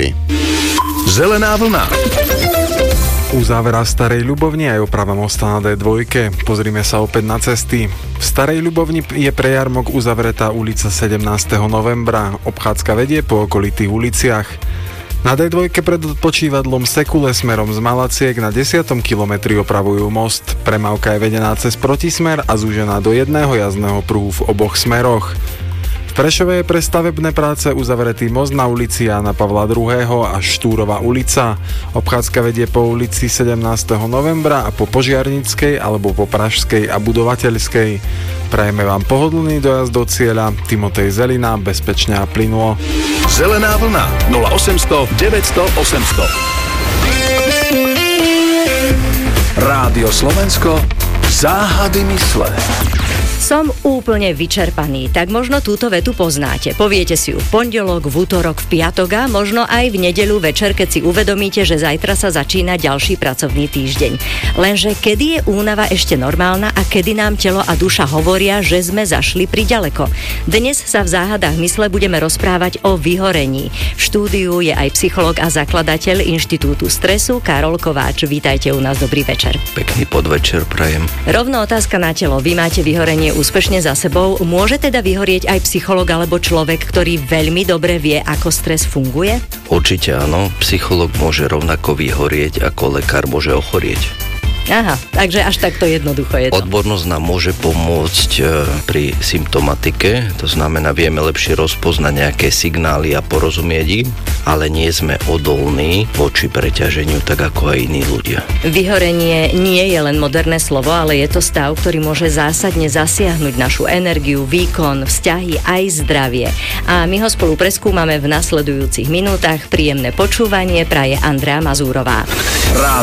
teploty. Zelená vlna. Uzávera v Starej Ľubovni aj oprava mosta na D2. Pozrime sa opäť na cesty. V Starej Ľubovni je pre jarmok uzavretá ulica 17. novembra. Obchádzka vedie po okolitých uliciach. Na D2 pred odpočívadlom Sekule smerom z Malaciek na 10. kilometri opravujú most. Premávka je vedená cez protismer a zúžená do jedného jazdného pruhu v oboch smeroch. V Prešove je pre stavebné práce uzavretý most na ulici Jána Pavla II. Až Štúrova ulica. Obchádzka vedie po ulici 17. novembra a po Požiarnickej alebo po Pražskej a Budovateľskej. Prajeme vám pohodlný dojazd do cieľa. Timotej Zelina, bezpečne a plynulo. Zelená vlna 0800 900 800. Rádio Slovensko, záhady mysle. Som úplne vyčerpaný, tak možno túto vetu poznáte. Poviete si ju v pondelok, v útorok, v piatok a možno aj v nedeľu večer, keď si uvedomíte, že zajtra sa začína ďalší pracovný týždeň. Lenže kedy je únava ešte normálna a kedy nám telo a duša hovoria, že sme zašli priďaleko? Dnes sa v záhadách mysle budeme rozprávať o vyhorení. V štúdiu je aj psychológ a zakladateľ Inštitútu stresu Karol Kováč. Vítajte u nás, dobrý večer. Pekný podvečer prajem. Rovno otázka na telo. Vy máte vyhorenie úspešne za sebou. Môže teda vyhorieť aj psychológ alebo človek, ktorý veľmi dobre vie, ako stres funguje? Určite áno. Psychológ môže rovnako vyhorieť, ako lekár môže ochorieť. Aha, takže až takto jednoducho je to. Odbornosť nám môže pomôcť pri symptomatike, to znamená, vieme lepšie rozpoznať nejaké signály a porozumieť im, ale nie sme odolní voči preťaženiu, tak ako aj iní ľudia. Vyhorenie nie je len moderné slovo, ale je to stav, ktorý môže zásadne zasiahnuť našu energiu, výkon, vzťahy aj zdravie. A my ho spolu preskúmame v nasledujúcich minútach. Príjemné počúvanie praje Andrea Mazúrová.